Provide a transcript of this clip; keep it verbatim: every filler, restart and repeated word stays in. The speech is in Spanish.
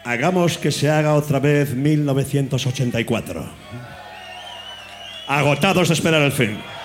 Hagamos que se haga otra vez mil novecientos ochenta y cuatro. Agotados de esperar el fin.